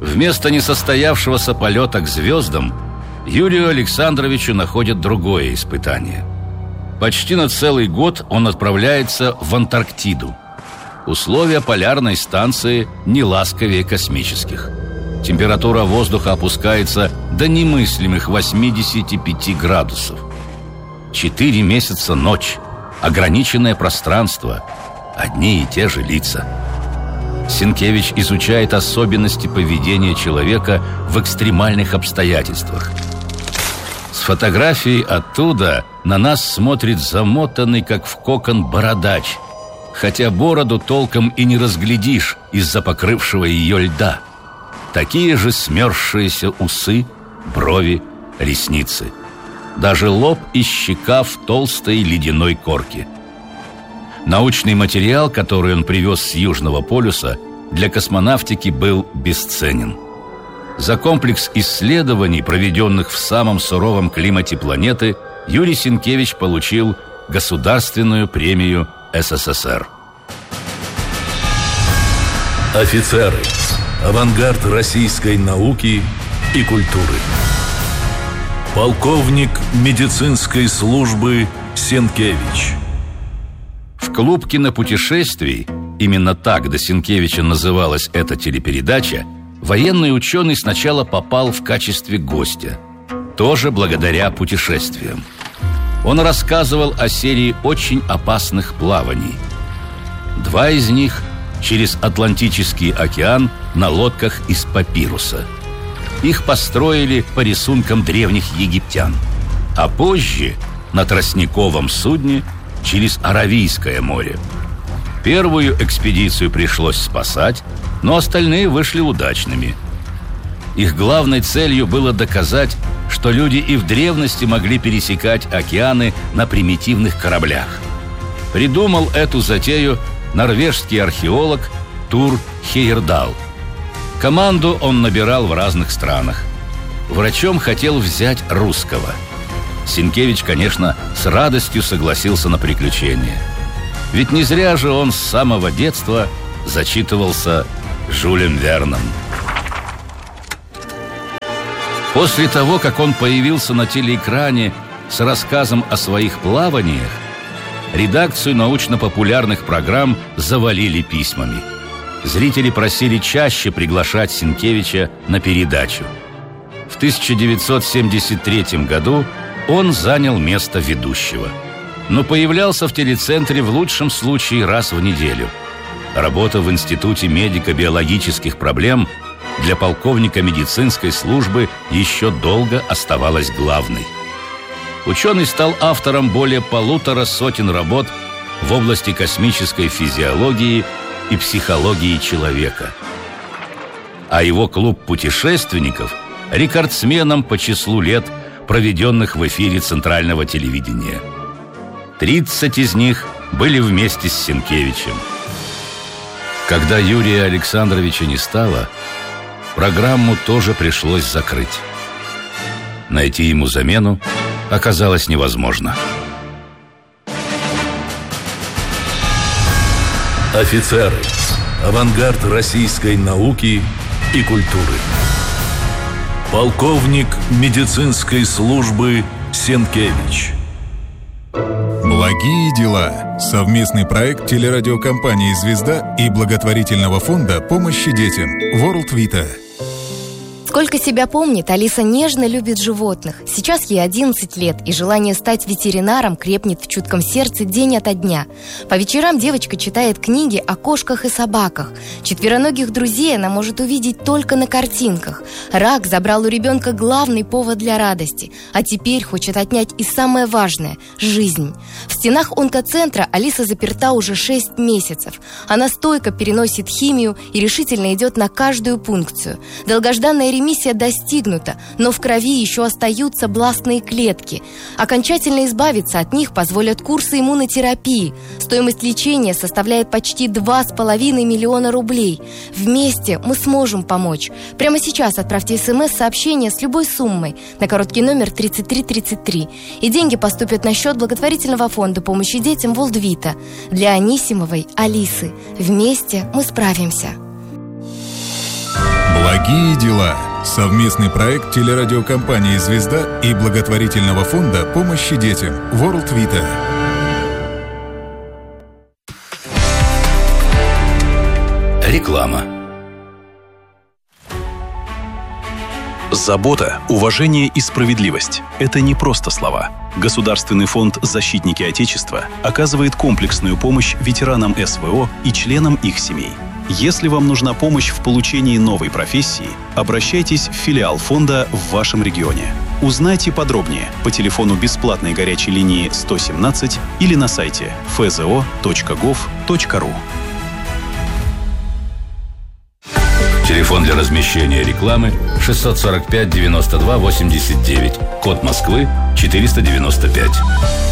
Вместо несостоявшегося полета к звездам Юрию Александровичу находят другое испытание. Почти на целый год он отправляется в Антарктиду. Условия полярной станции не ласковее космических. Температура воздуха опускается до немыслимых 85 градусов. 4 месяца ночь, ограниченное пространство, одни и те же лица. Сенкевич изучает особенности поведения человека в экстремальных обстоятельствах. С фотографией оттуда на нас смотрит замотанный, как в кокон, бородач, хотя бороду толком и не разглядишь из-за покрывшего ее льда. Такие же смерзшиеся усы, брови, ресницы. Даже лоб и щека в толстой ледяной корке. Научный материал, который он привез с Южного полюса, для космонавтики был бесценен. За комплекс исследований, проведенных в самом суровом климате планеты, Юрий Сенкевич получил Государственную премию СССР. Офицеры. Авангард российской науки и культуры. Полковник медицинской службы Сенкевич. В клуб кинопутешествий, именно так до Сенкевича называлась эта телепередача, военный ученый сначала попал в качестве гостя, тоже благодаря путешествиям. Он рассказывал о серии очень опасных плаваний. 2 из них через Атлантический океан на лодках из папируса. Их построили по рисункам древних египтян. А позже на тростниковом судне через Аравийское море. Первую экспедицию пришлось спасать, но остальные вышли удачными. Их главной целью было доказать, что люди и в древности могли пересекать океаны на примитивных кораблях. Придумал эту затею норвежский археолог Тур Хейердал. Команду он набирал в разных странах. Врачом хотел взять русского. Сенкевич, конечно, с радостью согласился на приключение. Ведь не зря же он с самого детства зачитывался Жюлем Верном. После того, как он появился на телеэкране с рассказом о своих плаваниях, редакцию научно-популярных программ завалили письмами. Зрители просили чаще приглашать Сенкевича на передачу. В 1973 году он занял место ведущего, но появлялся в телецентре в лучшем случае раз в неделю. Работа в Институте медико-биологических проблем для полковника медицинской службы еще долго оставалась главной. Ученый стал автором более 150 работ в области космической физиологии и психологии человека. А его клуб путешественников – рекордсменом по числу лет, проведенных в эфире центрального телевидения. 30 из них были вместе с Сенкевичем. Когда Юрия Александровича не стало, программу тоже пришлось закрыть. Найти ему замену оказалось невозможно. Офицеры. Авангард российской науки и культуры. Полковник медицинской службы Сенкевич. Благие дела. Совместный проект телерадиокомпании «Звезда» и благотворительного фонда помощи детям World Vita. Сколько себя помнит, Алиса нежно любит животных. Сейчас ей 11 лет, и желание стать ветеринаром крепнет в чутком сердце день ото дня. По вечерам девочка читает книги о кошках и собаках. Четвероногих друзей она может увидеть только на картинках. Рак забрал у ребенка главный повод для радости, а теперь хочет отнять и самое важное – жизнь. В стенах онкоцентра Алиса заперта уже 6 месяцев. Она стойко переносит химию и решительно идет на каждую пункцию. Долгожданная ремиссия достигнута, но в крови еще остаются бластные клетки. Окончательно избавиться от них позволят курсы иммунотерапии. Стоимость лечения составляет почти 2,5 миллиона рублей. Вместе мы сможем помочь. Прямо сейчас отправьте СМС-сообщение с любой суммой на короткий номер 3333. И деньги поступят на счет благотворительного фонда помощи детям World Vita для Анисимовой Алисы. Вместе мы справимся. Благие дела. Совместный проект телерадиокомпании «Звезда» и благотворительного фонда помощи детям World Vita. Реклама. Забота, уважение и справедливость – это не просто слова. Государственный фонд «Защитники Отечества» оказывает комплексную помощь ветеранам СВО и членам их семей. Если вам нужна помощь в получении новой профессии, обращайтесь в филиал фонда в вашем регионе. Узнайте подробнее по телефону бесплатной горячей линии 117 или на сайте fzo.gov.ru. Телефон для размещения рекламы 645 92 89. Код Москвы 495.